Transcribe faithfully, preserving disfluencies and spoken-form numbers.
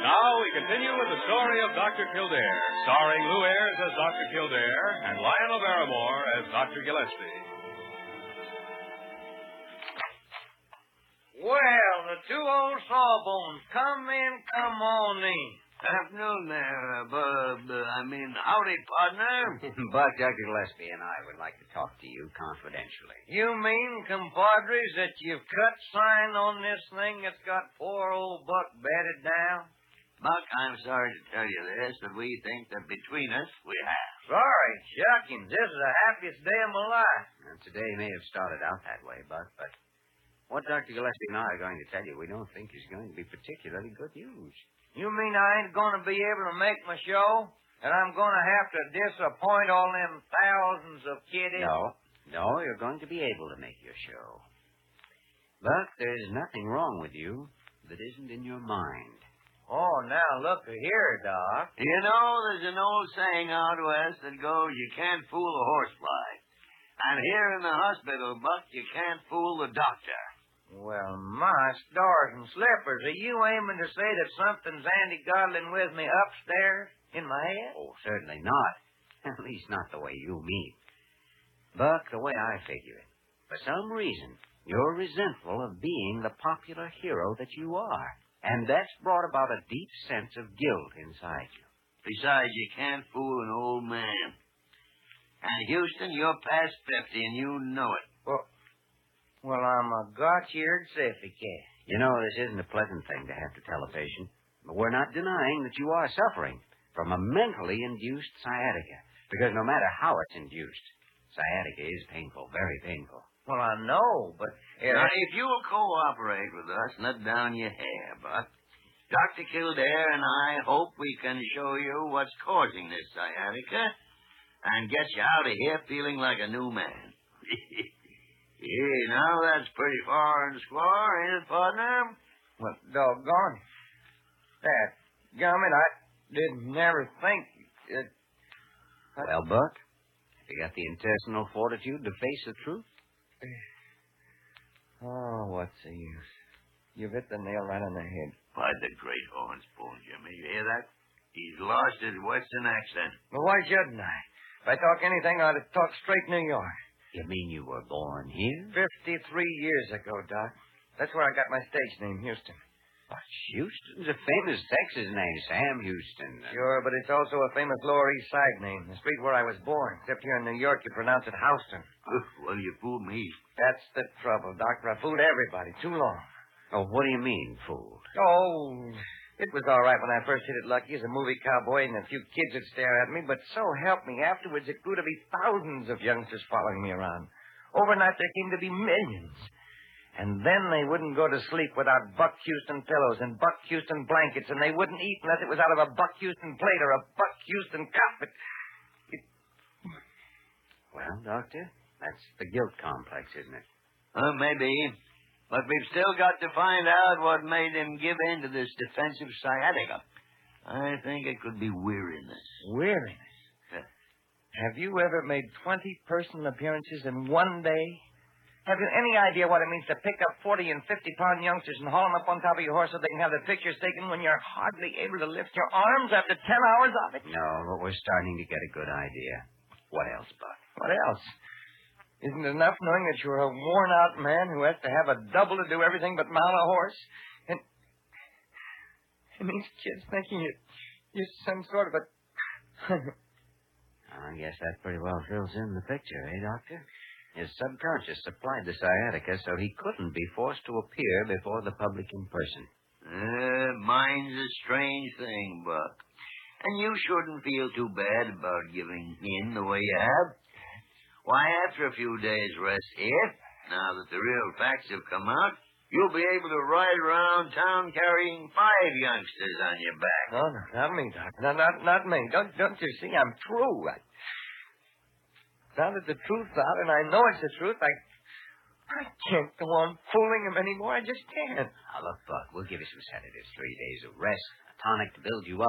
Now we continue with the story of Doctor Kildare, starring Lou Ayres as Doctor Kildare and Lionel Barrymore as Doctor Gillespie. Well, the two old sawbones, come in, come on in. Afternoon there, uh, Bub. Uh, I mean, howdy, partner. Buck, Doctor Gillespie and I would like to talk to you confidentially. You mean, compadres, that you've cut sign on this thing that's got poor old Buck bedded down? Buck, I'm sorry to tell you this, but we think that between us we have. Sorry, shuckings. This is the happiest day of my life. Now, today may have started out that way, Buck, but what Doctor Gillespie and I are going to tell you, we don't think is going to be particularly good news. You mean I ain't going to be able to make my show? And I'm going to have to disappoint all them thousands of kiddies? No, no, you're going to be able to make your show. Buck, there's nothing wrong with you that isn't in your mind. Oh, now look here, Doc. You know, there's an old saying out west that goes, you can't fool a horsefly. And here in the hospital, Buck, you can't fool the doctor. Well, my stars and slippers, are you aiming to say that something's anti-goddling with me upstairs in my head? Oh, certainly not. At least not the way you mean. Buck, the way I figure it, for some reason, you're resentful of being the popular hero that you are. And that's brought about a deep sense of guilt inside you. Besides, you can't fool an old man. And, Houston, you're past fifty, and you know it. Well, well I'm a got-eared siffy-cat. You know, this isn't a pleasant thing to have to tell a patient, but we're not denying that you are suffering from a mentally induced sciatica, because no matter how it's induced, sciatica is painful, very painful. Well, I know, but... Uh, now, if you'll cooperate with us, let down your hair, Buck. Doctor Kildare and I hope we can show you what's causing this sciatica and get you out of here feeling like a new man. Yeah, now that's pretty far and square, ain't it, partner? Well, doggone. That gummit, I didn't never think it... I... Well, Buck, have you got the intestinal fortitude to face the truth? Oh, what's the use? You've hit the nail right on the head. By the great horn spoon, Jimmy. You hear that? He's lost his western accent. Well, why shouldn't I? If I talk anything, I'd talk straight New York. You mean you were born here? Fifty-three years ago, Doc. That's where I got my stage name, Houston. But Houston's a famous Texas name, Sam Houston. Sure, but it's also a famous Lower East Side name, the street where I was born. Except here in New York, you pronounce it Houston. Well, you fooled me. That's the trouble, Doctor. I fooled everybody too long. Oh, what do you mean, fooled? Oh, it was all right when I first hit it lucky as a movie cowboy and a few kids would stare at me, but so help me, afterwards it grew to be thousands of youngsters following me around. Overnight there came to be millions. And then they wouldn't go to sleep without Buck Houston pillows and Buck Houston blankets, and they wouldn't eat unless it was out of a Buck Houston plate or a Buck Houston cup. It... It... Well, Doctor, that's the guilt complex, isn't it? Uh, maybe. But we've still got to find out what made him give in to this defensive sciatica. I think it could be weariness. Weariness? Yeah. Have you ever made twenty personal appearances in one day? Have you any idea what it means to pick up forty and fifty-pound youngsters and haul them up on top of your horse so they can have the pictures taken when you're hardly able to lift your arms after ten hours of it? No, but we're starting to get a good idea. What else, Buck? What else? Isn't it enough knowing that you're a worn-out man who has to have a double to do everything but mount a horse? And, and these kids thinking you, you're some sort of a... I guess that pretty well fills in the picture, eh, Doctor? His subconscious supplied the sciatica so he couldn't be forced to appear before the public in person. Uh, mind's a strange thing, Buck. And you shouldn't feel too bad about giving in the way you have. Why, after a few days' rest here, now that the real facts have come out, you'll be able to ride around town carrying five youngsters on your back. No, no, not me, Doc. No, not, not me. Don't, don't you see? I'm through. I... Now that the truth's out, and I know it's the truth, I I can't go on fooling him anymore. I just can't. Now, look, Buck, we'll give you some sedatives, three days of rest, a tonic to build you up.